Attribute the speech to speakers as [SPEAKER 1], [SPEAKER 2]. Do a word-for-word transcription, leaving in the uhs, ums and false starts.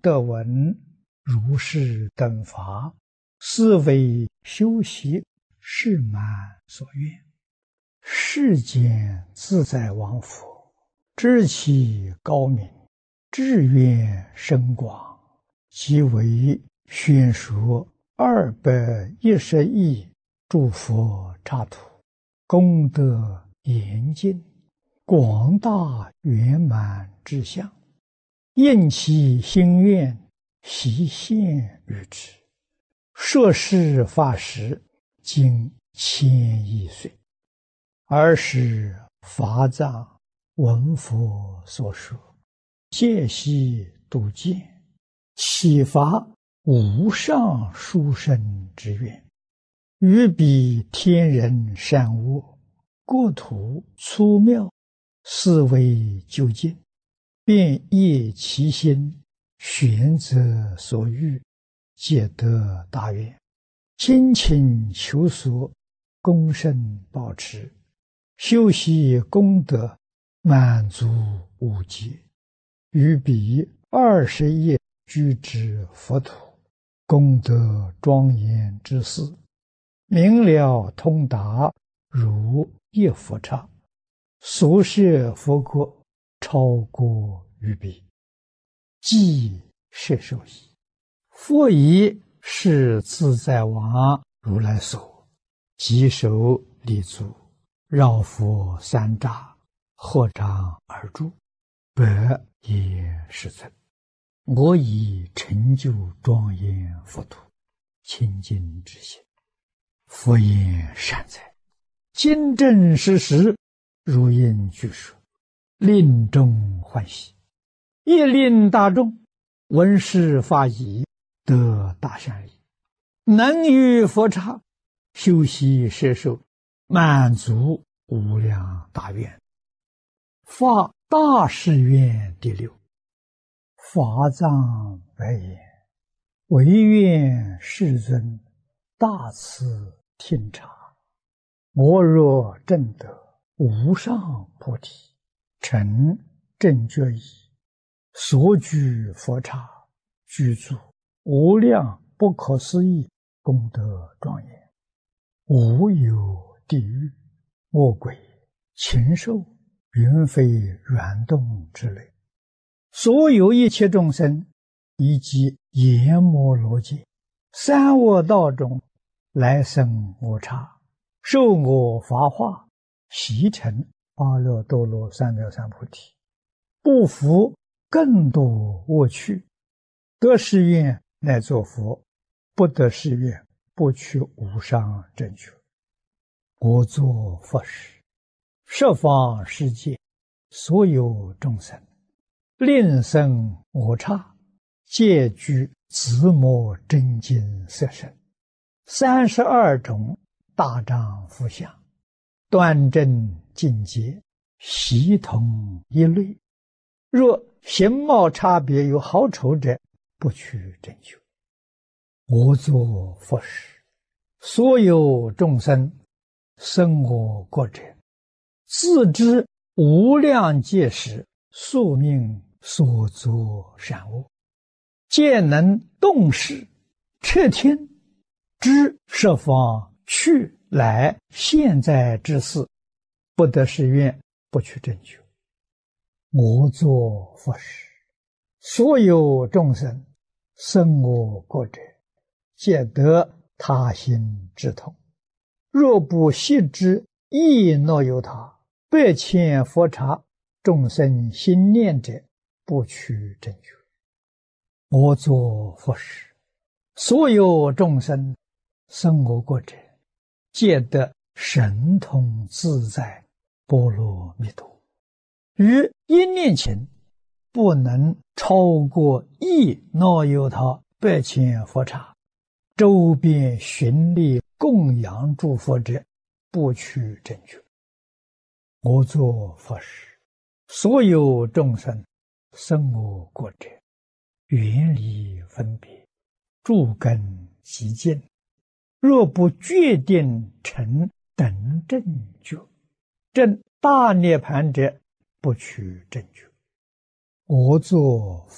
[SPEAKER 1] 得闻如是等法，是为修习是满所愿。世间自在王佛，知其高明，志愿深广，即为宣说二百一十亿诸佛刹土，功德严尽，广大圆满之相，应其心愿，悉现于之。摄事法时，经千亿岁，尔时法藏闻佛所说，戒悉度见，启发无上殊胜之愿，于彼天人善恶，国土粗妙，思维究竟，便业其心，选择所欲，皆得大愿，精勤求索，恭慎保持，修习功德，满足无极，于彼二十亿居之佛土，功德庄严之事，明了通达，如一佛刹，所摄佛国，超过于彼，即摄受矣。佛以是自在王如来所，稽首立足，绕佛三匝，合掌而住，百也世尊，我以成就庄严佛土，清净之心。佛言善哉，今正实实，如应具说，令众欢喜，亦令大众闻是法已，得大善利，能于佛刹修习摄受，满足无量大愿。发大誓愿第六。法藏白言：唯愿世尊大慈听察，我若证得无上菩提，成正觉已，所居佛刹，具足无量不可思议功德庄严，无有地狱、恶鬼、禽兽、云飞软动之类，所有一切众生，以及阎摩罗界、三恶道中来生我刹，受我法化，习成阿耨多罗三藐三菩提，不服更多恶趣，得誓愿乃作佛，不得誓愿不取无上正觉。我作佛时，十方世界所有众生，令生我刹，皆具自摩真经色身，三十二种大丈夫相，端正境界，悉同一类。若形貌差别有好丑者，不取正觉。我作佛时，所有众生生我国者，自知无量劫时宿命所作善恶，皆能动识彻听，知十方去来现在之事，不得誓愿，不取正觉。我作佛时，所有众生生我国者，皆得他心之痛。若不悉知亦若有他，百千佛刹众生心念者，不取正觉。我作佛时，所有众生生我国者，皆得神通自在波罗蜜多。于一念前，不能超过亦若有他百千佛刹，周边寻历供养诸佛者，不取正觉。我作佛时，所有众生生我国者，远离分别，诸根极净，若不决定成等正觉，证大涅盘者，不取正觉。我作